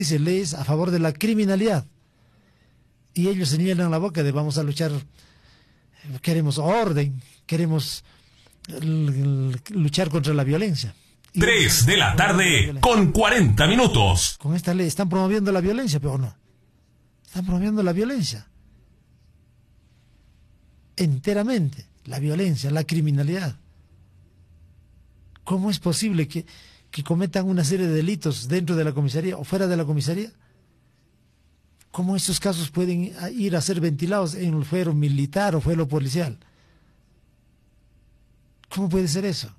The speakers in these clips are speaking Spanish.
dice leyes a favor de la criminalidad. Y ellos se llenan la boca de vamos a luchar, queremos orden, queremos luchar contra la violencia. 3 de la tarde con 40 minutos. Con esta ley están promoviendo la violencia, pero no. Están promoviendo la violencia. Enteramente. La violencia, la criminalidad. ¿Cómo es posible que cometan una serie de delitos dentro de la comisaría o fuera de la comisaría? ¿Cómo esos casos pueden ir a ser ventilados en el fuero militar o fuero policial? ¿Cómo puede ser eso?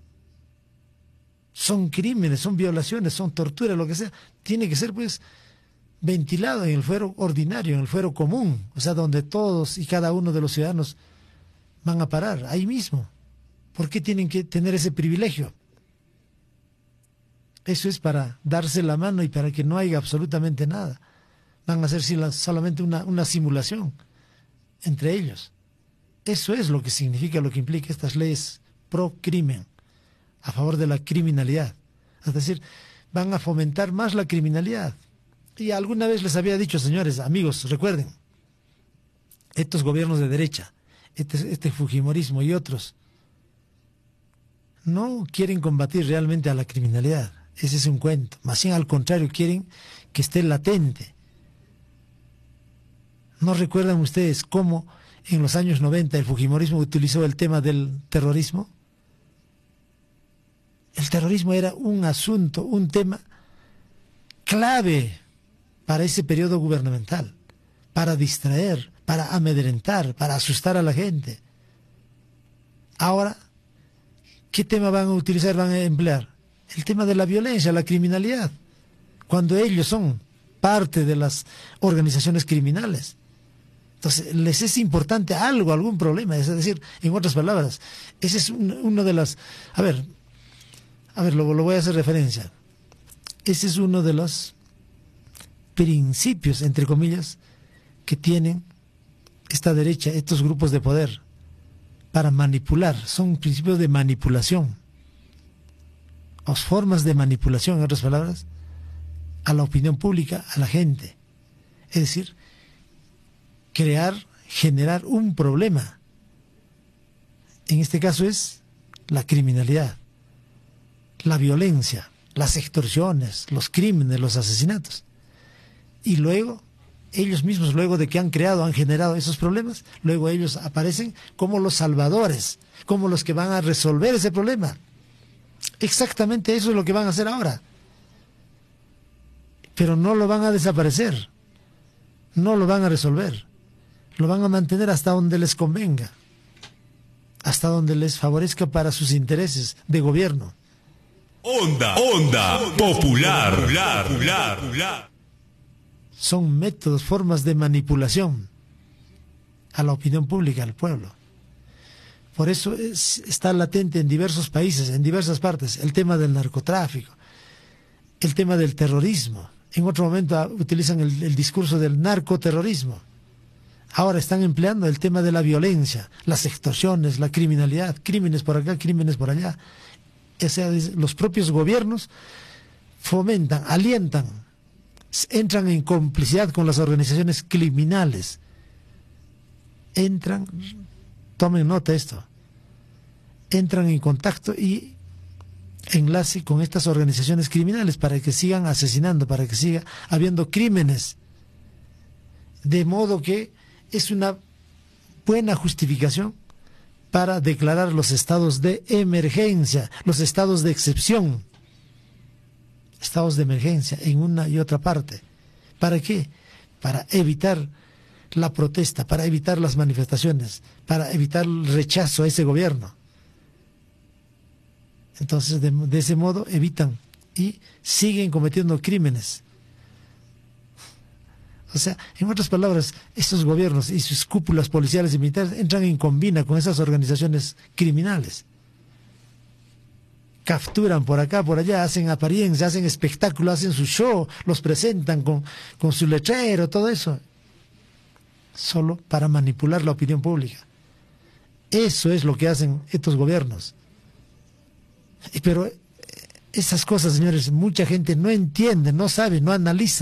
Son crímenes, son violaciones, son torturas, lo que sea. Tiene que ser, pues, ventilado en el fuero ordinario, en el fuero común, o sea, donde todos y cada uno de los ciudadanos van a parar, ahí mismo. ¿Por qué tienen que tener ese privilegio? Eso es para darse la mano y para que no haya absolutamente nada. Van a hacer solamente una simulación entre ellos. Eso es lo que significa, lo que implica estas leyes pro crimen, a favor de la criminalidad. Es decir, van a fomentar más la criminalidad. Y alguna vez les había dicho, señores, amigos, recuerden, estos gobiernos de derecha, este fujimorismo y otros, no quieren combatir realmente a la criminalidad. Ese es un cuento. Más bien al contrario, quieren que esté latente. ¿No recuerdan ustedes cómo en los años 90 el fujimorismo utilizó el tema del terrorismo? El terrorismo era un asunto, un tema clave para ese periodo gubernamental, para distraer, para amedrentar, para asustar a la gente. Ahora, ¿qué tema van a utilizar, van a emplear? El tema de la violencia, la criminalidad, cuando ellos son parte de las organizaciones criminales. Entonces, les es importante algo, algún problema. Es decir, en otras palabras, ese es uno de las... A ver, lo voy a hacer referencia. Ese es uno de los principios, entre comillas, que tienen esta derecha, estos grupos de poder, para manipular. Son principios de manipulación, o formas de manipulación, en otras palabras, a la opinión pública, a la gente. Es decir, generar un problema. En este caso es la criminalidad, la violencia, las extorsiones, los crímenes, los asesinatos. Y luego, ellos mismos, luego de que han generado esos problemas, luego ellos aparecen como los salvadores, como los que van a resolver ese problema. Exactamente eso es lo que van a hacer ahora. Pero no lo van a desaparecer, no lo van a resolver, lo van a mantener hasta donde les convenga, hasta donde les favorezca para sus intereses de gobierno. Onda popular. Son métodos, formas de manipulación a la opinión pública, al pueblo. Por eso está latente en diversos países, en diversas partes, el tema del narcotráfico, el tema del terrorismo. En otro momento utilizan el discurso del narcoterrorismo. Ahora están empleando el tema de la violencia, las extorsiones, la criminalidad, crímenes por acá, crímenes por allá. O sea, los propios gobiernos fomentan, alientan, entran en complicidad con las organizaciones criminales. Tomen nota de esto, entran en contacto y enlace con estas organizaciones criminales para que sigan asesinando, para que siga habiendo crímenes. De modo que es una buena justificación para declarar los estados de emergencia, los estados de excepción, estados de emergencia en una y otra parte. ¿Para qué? Para evitar la protesta, para evitar las manifestaciones, para evitar el rechazo a ese gobierno. Entonces, de ese modo evitan y siguen cometiendo crímenes. O sea, en otras palabras, estos gobiernos y sus cúpulas policiales y militares entran en combina con esas organizaciones criminales. Capturan por acá, por allá, hacen apariencia, hacen espectáculo, hacen su show, los presentan con su letrero, todo eso. Solo para manipular la opinión pública. Eso es lo que hacen estos gobiernos. Pero Esas cosas, señores, mucha gente no entiende, no sabe, no analiza.